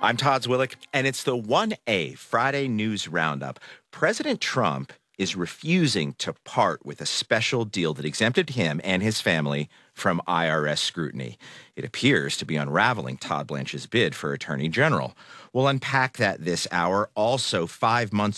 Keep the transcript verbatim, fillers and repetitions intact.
I'm Todd Zwillick, and it's the one A Friday News Roundup. President Trump is refusing to part with a special deal that exempted him and his family from I R S scrutiny. It appears to be unraveling Todd Blanche's bid for Attorney General. We'll unpack that this hour. Also, five months